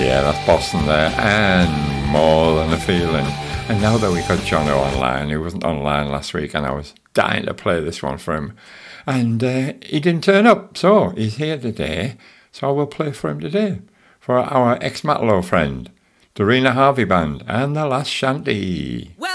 Yeah, that's Boston there, and More Than a Feeling. And now that we got Jono online, he wasn't online last week, and I was dying to play this one for him. And he didn't turn up, so he's here today, so I will play for him today, for our ex-Matlow friend, Dorina Harvey Band, and The Last Shanty. Well,